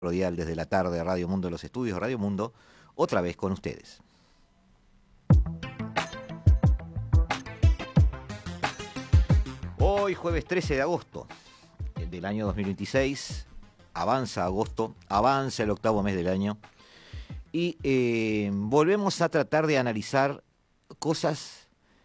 Rodial desde la tarde de Radio Mundo, los estudios de Radio Mundo, otra vez con ustedes. Hoy, jueves 13 de agosto del año 2026, avanza agosto, avanza el octavo mes del año y volvemos a tratar de analizar cosas.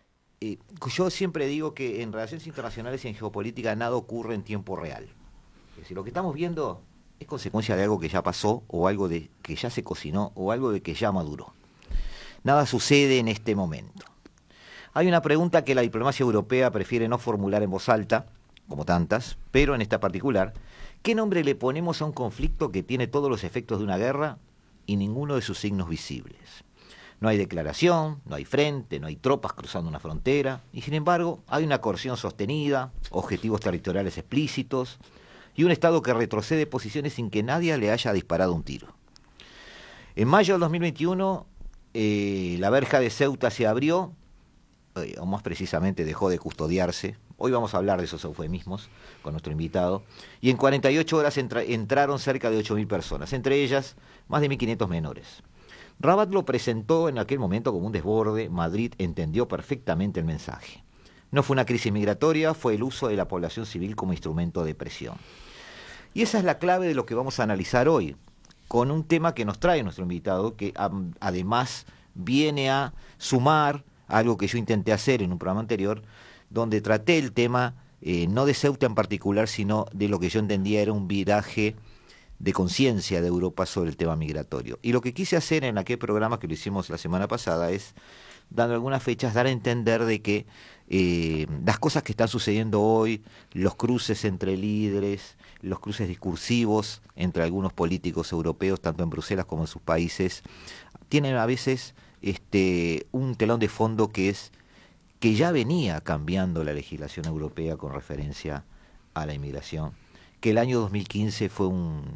Yo siempre digo que en relaciones internacionales y en geopolítica nada ocurre en tiempo real. Es decir, lo que estamos viendo es consecuencia de algo que ya pasó, o algo de que ya se cocinó, o algo de que ya maduró. Nada sucede en este momento. Hay una pregunta que la diplomacia europea prefiere no formular en voz alta, como tantas, pero en esta particular: ¿qué nombre le ponemos a un conflicto que tiene todos los efectos de una guerra y ninguno de sus signos visibles? No hay declaración, no hay frente, no hay tropas cruzando una frontera, y sin embargo hay una coerción sostenida, objetivos territoriales explícitos, y un Estado que retrocede posiciones sin que nadie le haya disparado un tiro. En mayo del 2021, la verja de Ceuta se abrió, o más precisamente dejó de custodiarse. Hoy vamos a hablar de esos eufemismos con nuestro invitado. Y en 48 horas entraron cerca de 8.000 personas, entre ellas más de 1.500 menores. Rabat lo presentó en aquel momento como un desborde. Madrid entendió perfectamente el mensaje. No fue una crisis migratoria, fue el uso de la población civil como instrumento de presión. Y esa es la clave de lo que vamos a analizar hoy, con un tema que nos trae nuestro invitado, que además viene a sumar algo que yo intenté hacer en un programa anterior, donde traté el tema, no de Ceuta en particular, sino de lo que yo entendía era un viraje de conciencia de Europa sobre el tema migratorio. Y lo que quise hacer en aquel programa que lo hicimos la semana pasada es, dando algunas fechas, dar a entender de que las cosas que están sucediendo hoy, los cruces entre líderes, los cruces discursivos entre algunos políticos europeos, tanto en Bruselas como en sus países, tienen a veces un telón de fondo que es que ya venía cambiando la legislación europea con referencia a la inmigración, que el año 2015 fue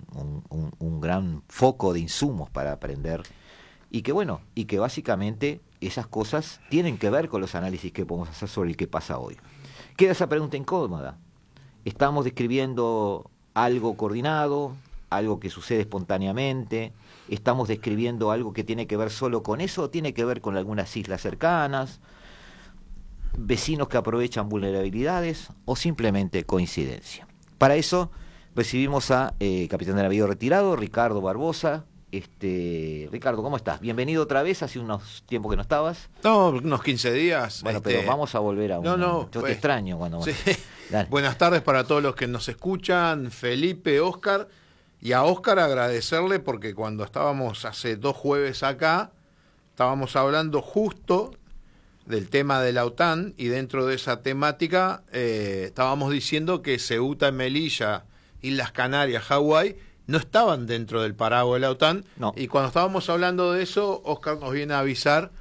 un gran foco de insumos para aprender, y que básicamente esas cosas tienen que ver con los análisis que podemos hacer sobre el que pasa hoy. Queda esa pregunta incómoda. ¿Estamos describiendo algo coordinado, algo que sucede espontáneamente? ¿Estamos describiendo algo que tiene que ver solo con eso, o tiene que ver con algunas islas cercanas, vecinos que aprovechan vulnerabilidades, o simplemente coincidencia? Para eso recibimos a capitán de navío retirado, Ricardo Barbosa. Ricardo, ¿cómo estás? Bienvenido otra vez, hace unos tiempos que no estabas. No, unos 15 días. Bueno, pero vamos a volver a yo te extraño cuando... Sí. Buenas tardes para todos los que nos escuchan, Felipe, Óscar, y a Óscar agradecerle porque cuando estábamos hace 2 jueves acá, estábamos hablando justo del tema de la OTAN, y dentro de esa temática estábamos diciendo que Ceuta, Melilla, Islas Canarias, Hawái no estaban dentro del paraguas de la OTAN. No. Y cuando estábamos hablando de eso, Óscar nos viene a avisar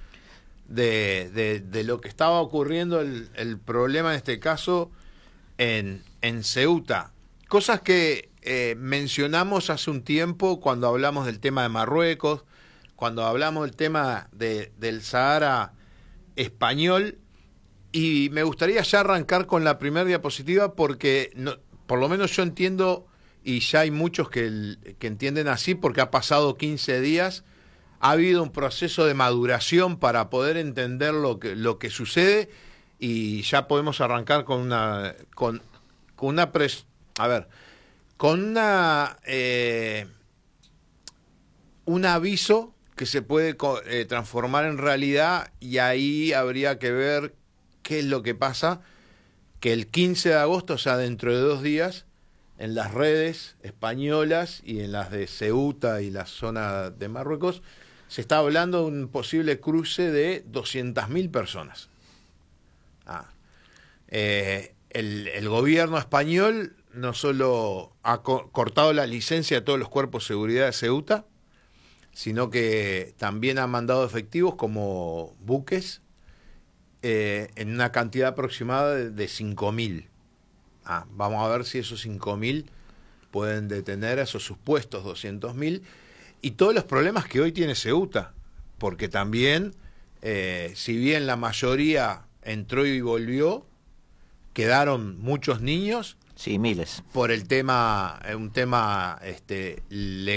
de lo que estaba ocurriendo, el problema en este caso en Ceuta. Cosas que mencionamos hace un tiempo cuando hablamos del tema de Marruecos, cuando hablamos del tema del Sahara español, y me gustaría ya arrancar con la primera diapositiva porque por lo menos yo entiendo, y ya hay muchos que entienden así, porque ha pasado 15 días, ha habido un proceso de maduración para poder entender lo que sucede, y ya podemos arrancar con un aviso que se puede transformar en realidad, y ahí habría que ver qué es lo que pasa, que el 15 de agosto, o sea, dentro de 2 días, en las redes españolas y en las de Ceuta y la zona de Marruecos, se está hablando de un posible cruce de 200.000 personas. El gobierno español no solo ha cortado la licencia de todos los cuerpos de seguridad de Ceuta, sino que también ha mandado efectivos como buques en una cantidad aproximada de 5.000. Vamos a ver si esos 5.000 pueden detener a esos supuestos 200.000 y todos los problemas que hoy tiene Ceuta, porque también, si bien la mayoría entró y volvió, quedaron muchos niños. Sí, miles. Por un tema legal.